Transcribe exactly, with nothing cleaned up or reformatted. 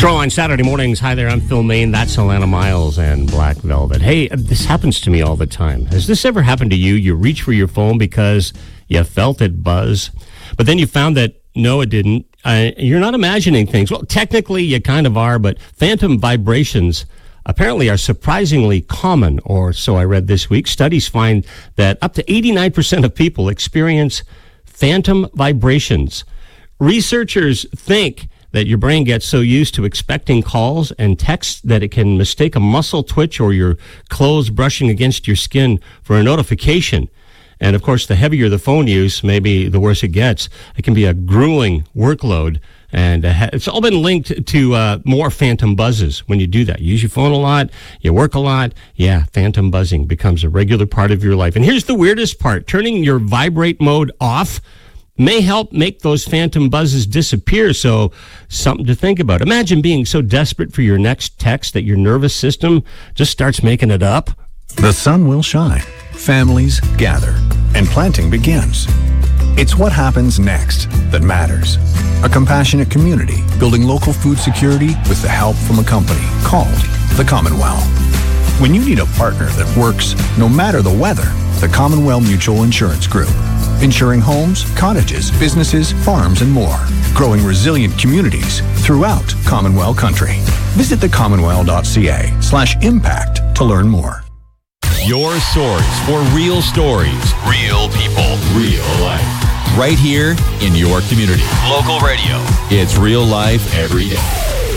Shoreline Saturday mornings. Hi there, I'm Phil Main. That's Alana Miles and Black Velvet. Hey, this happens to me all the time. Has this ever happened to you? You reach for your phone because you felt it buzz, but then you found that no, it didn't. Uh, you're not imagining things. Well, technically you kind of are, but phantom vibrations apparently are surprisingly common, or so I read this week. Studies find that up to eighty-nine percent of people experience phantom vibrations. Researchers think that your brain gets so used to expecting calls and texts that it can mistake a muscle twitch or your clothes brushing against your skin for a notification. And of course, the heavier the phone use, maybe the worse it gets. It can be a grueling workload. And uh, it's all been linked to uh, more phantom buzzes when you do that. You use your phone a lot, you work a lot. Yeah, phantom buzzing becomes a regular part of your life. And here's the weirdest part. Turning your vibrate mode off may help make those phantom buzzes disappear, so something to think about. Imagine being so desperate for your next text that your nervous system just starts making it up. The sun will shine, families gather, and planting begins. It's what happens next that matters. A compassionate community building local food security with the help from a company called the Commonwealth. When you need a partner that works no matter the weather, the Commonwealth Mutual Insurance Group. Insuring homes, cottages, businesses, farms, and more. Growing resilient communities throughout Commonwealth country. Visit the commonwealth dot c a slash impact to learn more. Your source for real stories, real people, real life. Right here in your community. Local radio. It's real life every day.